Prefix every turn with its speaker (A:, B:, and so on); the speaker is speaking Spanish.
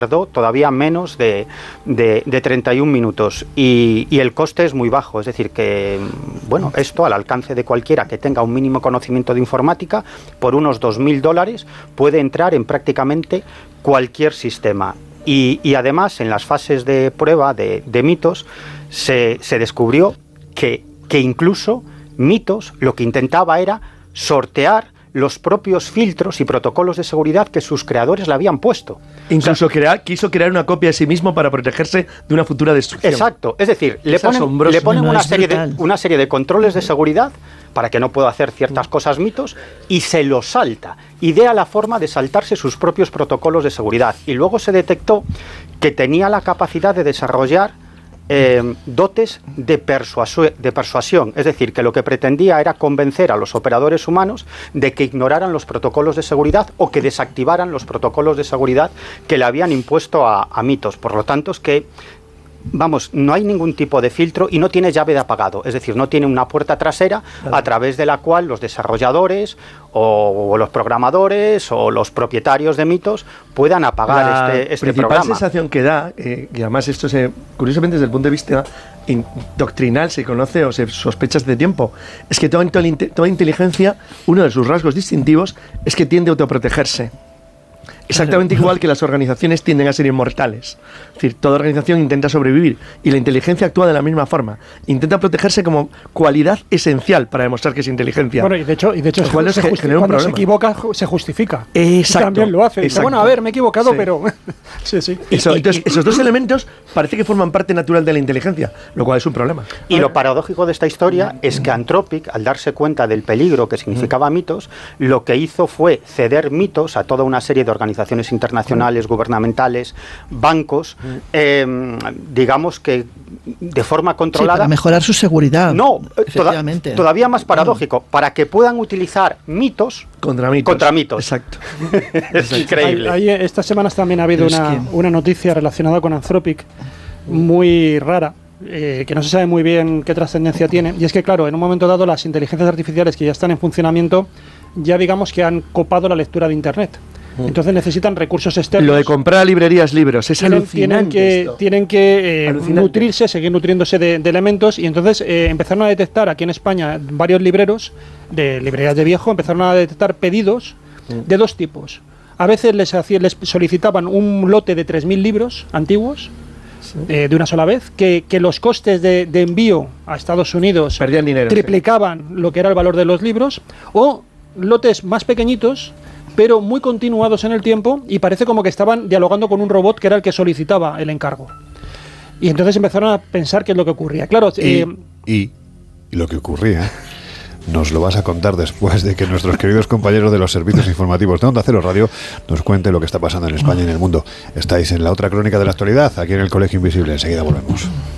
A: todavía menos de 31 minutos y el coste es muy bajo, es decir que, bueno, esto al alcance de cualquiera que tenga un mínimo conocimiento de informática, por unos $2.000 puede entrar en prácticamente cualquier sistema. Y además en las fases de prueba de mitos se descubrió que incluso mitos lo que intentaba era sortear los propios filtros y protocolos de seguridad que sus creadores le habían puesto.
B: Incluso quiso crear una copia de sí mismo para protegerse de una futura destrucción.
A: Exacto, es decir, le ponen una serie de controles de seguridad para que no pueda hacer ciertas cosas mitos y se los salta. Idea la forma de saltarse sus propios protocolos de seguridad. Y luego se detectó que tenía la capacidad de desarrollar dotes de persuasión, es decir, que lo que pretendía era convencer a los operadores humanos de que ignoraran los protocolos de seguridad o que desactivaran los protocolos de seguridad que le habían impuesto a mitos. Por lo tanto, es que, vamos, no hay ningún tipo de filtro y no tiene llave de apagado, es decir, no tiene una puerta trasera a través de la cual los desarrolladores o los programadores o los propietarios de mitos puedan apagar este programa.
B: La principal sensación que da, y además esto curiosamente desde el punto de vista doctrinal se conoce o se sospecha desde tiempo, es que toda inteligencia, uno de sus rasgos distintivos es que tiende a autoprotegerse. Exactamente igual que las organizaciones tienden a ser inmortales. Es decir, toda organización intenta sobrevivir y la inteligencia actúa de la misma forma. Intenta protegerse como cualidad esencial para demostrar que es inteligencia.
C: Bueno, y de hecho cuando se equivoca se justifica.
B: Exacto.
C: También lo hace. Dice, bueno, a ver, me he equivocado, pero... sí.
B: Entonces, esos dos elementos parece que forman parte natural de la inteligencia, lo cual es un problema.
A: Y lo paradójico de esta historia es que Anthropic, al darse cuenta del peligro que significaba mitos, lo que hizo fue ceder mitos a toda una serie de organizaciones internacionales, gubernamentales, bancos, digamos que de forma controlada.
D: Sí, para mejorar su seguridad.
A: No, todavía más paradójico, para que puedan utilizar mitos contra mitos.
B: Exacto.
A: Es increíble.
C: Estas semanas también ha habido una noticia relacionada con Anthropic muy rara, que no se sabe muy bien qué trascendencia tiene, y es que, claro, en un momento dado las inteligencias artificiales que ya están en funcionamiento ya digamos que han copado la lectura de Internet. Entonces necesitan recursos externos.
B: Lo de comprar librerías libros es alucinante.
C: Tienen que nutrirse, seguir nutriéndose de elementos, y entonces empezaron a detectar aquí en España varios libreros de librerías de viejo, empezaron a detectar pedidos de dos tipos. A veces les solicitaban un lote de 3.000 libros antiguos, de una sola vez, que los costes de envío a Estados Unidos
B: perdían dinero,
C: triplicaban lo que era el valor de los libros, o lotes más pequeñitos pero muy continuados en el tiempo, y parece como que estaban dialogando con un robot que era el que solicitaba el encargo. Y entonces empezaron a pensar qué es lo que ocurría. Claro,
E: y lo que ocurría nos lo vas a contar después de que nuestros queridos compañeros de los servicios informativos de Onda Cero Radio nos cuenten lo que está pasando en España y en el mundo. Estáis en la otra crónica de la actualidad, aquí en el Colegio Invisible. Enseguida volvemos.